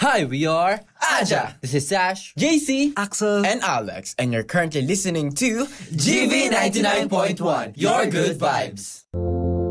Hi, we are Aja. This is Sash, JC, Axel, and Alex, and you're currently listening to GV 99.1, Your Good Vibes.